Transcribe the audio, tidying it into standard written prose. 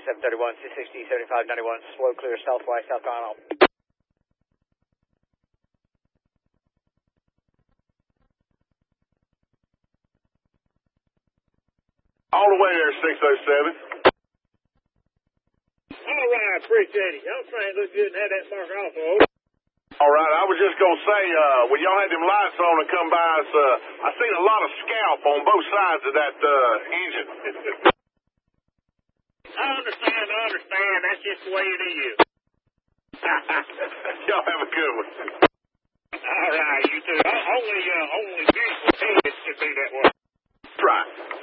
731, 260, 7591, slow clear southwest, South Carolina. All the way there, 607. All right, appreciate it. Y'all trying to look good and have that marker off, over. All right, I was just going to say, when y'all had them lights on and come by us, I seen a lot of scalp on both sides of that engine. I understand. That's just the way it is. Y'all have a good one. All right, you too. Only beautiful heads should be that way. That's right.